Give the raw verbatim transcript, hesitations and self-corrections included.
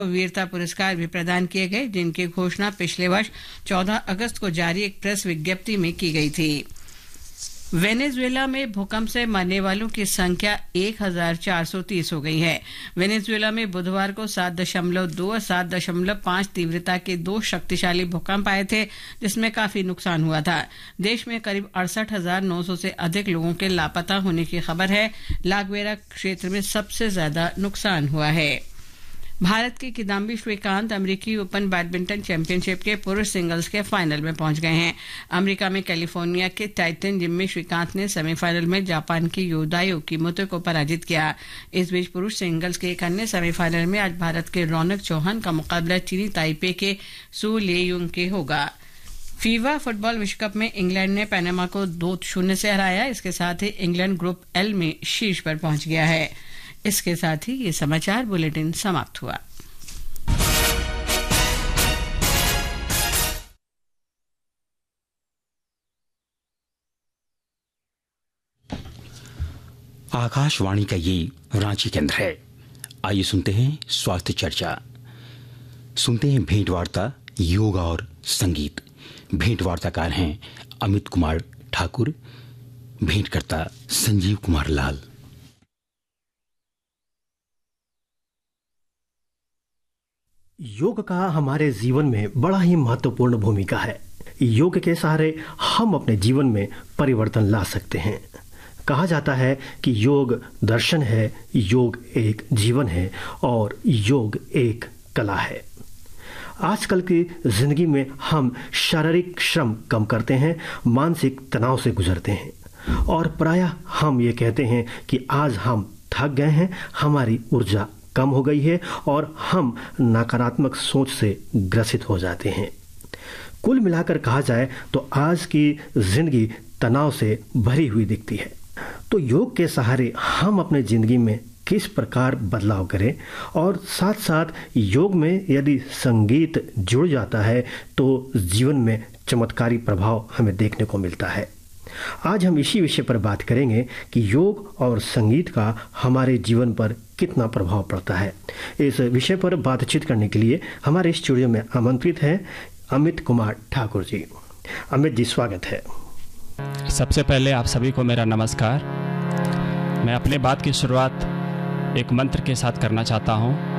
वीरता पुरस्कार भी प्रदान किए गए, जिनकी घोषणा पिछले वर्ष चौदह अगस्त को जारी एक प्रेस विज्ञप्ति में की गई थी। वेनेजुएला में भूकंप से मरने वालों की संख्या एक हज़ार चार सौ तीस हो गई है। वेनेजुएला में बुधवार को सात दशमलव दो और सात दशमलव पाँच तीव्रता के दो शक्तिशाली भूकंप आए थे, जिसमें काफी नुकसान हुआ था। देश में करीब अड़सठ हजार नौ सौ से अधिक लोगों के लापता होने की खबर है। लागवेरा क्षेत्र में सबसे ज्यादा नुकसान हुआ है। भारत के किदाम्बी श्रीकांत अमेरिकी ओपन बैडमिंटन चैंपियनशिप के पुरुष सिंगल्स के फाइनल में पहुंच गए हैं। अमेरिका में कैलिफोर्निया के टाइटन जिम में श्रीकांत ने सेमीफाइनल में जापान की योदायो किमोतो को पराजित किया। इस बीच पुरुष सिंगल्स के एक अन्य सेमीफाइनल में आज भारत के रौनक चौहान का मुकाबला चीनी ताइपे के सू लेयुंग के होगा। फीफा फुटबॉल विश्व कप में इंग्लैंड ने पनामा को दो शून्य से हराया। इसके साथ ही इंग्लैंड ग्रुप एल में शीर्ष पर पहुंच गया है। इसके साथ ही ये समाचार बुलेटिन समाप्त हुआ। आकाशवाणी का ये रांची केंद्र है। आइए सुनते हैं स्वास्थ्य चर्चा। सुनते हैं भेंट वार्ता योग और संगीत। भेंट वार्ताकार हैं अमित कुमार ठाकुर, भेंटकर्ता संजीव कुमार लाल। योग का हमारे जीवन में बड़ा ही महत्वपूर्ण भूमिका है। योग के सहारे हम अपने जीवन में परिवर्तन ला सकते हैं। कहा जाता है कि योग दर्शन है, योग एक जीवन है और योग एक कला है। आजकल की जिंदगी में हम शारीरिक श्रम कम करते हैं, मानसिक तनाव से गुजरते हैं और प्रायः हम ये कहते हैं कि आज हम थक गए हैं, हमारी ऊर्जा कम हो गई है और हम नकारात्मक सोच से ग्रसित हो जाते हैं। कुल मिलाकर कहा जाए तो आज की जिंदगी तनाव से भरी हुई दिखती है। तो योग के सहारे हम अपने जिंदगी में किस प्रकार बदलाव करें और साथ साथ योग में यदि संगीत जुड़ जाता है तो जीवन में चमत्कारी प्रभाव हमें देखने को मिलता है। आज हम इसी विषय पर बात करेंगे कि योग और संगीत का हमारे जीवन पर कितना प्रभाव पड़ता है। इस विषय पर बातचीत करने के लिए हमारे स्टूडियो में आमंत्रित हैं अमित कुमार ठाकुर जी। अमित जी, स्वागत है। सबसे पहले आप सभी को मेरा नमस्कार। मैं अपने बात की शुरुआत एक मंत्र के साथ करना चाहता हूँ।